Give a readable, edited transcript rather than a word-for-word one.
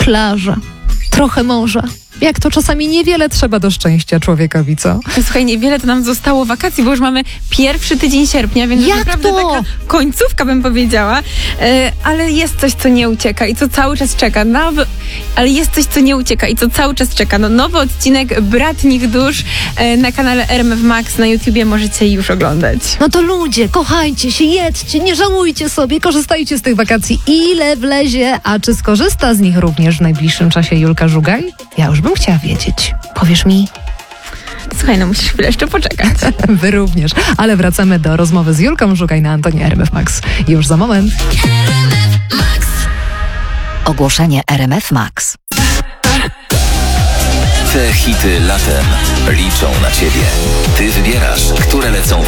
plaża, trochę morza. Jak to czasami niewiele trzeba do szczęścia człowiekowi, co? Słuchaj, niewiele to nam zostało wakacji, bo już mamy pierwszy tydzień sierpnia, więc Jak naprawdę to? taka końcówka, bym powiedziała. Ale jest coś, co nie ucieka i co cały czas czeka. Ale jest coś, co nie ucieka i co cały czas czeka. No, nowy odcinek Bratnich Dusz na kanale RMF Max na YouTubie możecie już oglądać. No to ludzie, kochajcie się, jedźcie, nie żałujcie sobie, korzystajcie z tych wakacji ile wlezie, a czy skorzysta z nich również w najbliższym czasie Julka Żugaj? Ja już bym chciała wiedzieć. Powiesz mi? Słuchaj, no musisz chwilę jeszcze poczekać. Wy również. Ale wracamy do rozmowy z Julką Żugaj na antenie RMF Max. Już za moment. Ogłoszenie RMF Max. Te hity latem liczą na ciebie. Ty wybierasz, które lecą